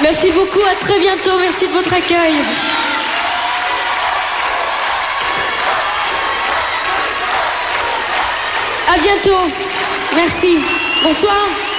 Merci beaucoup, à très bientôt, merci de votre accueil. À bientôt, merci, bonsoir.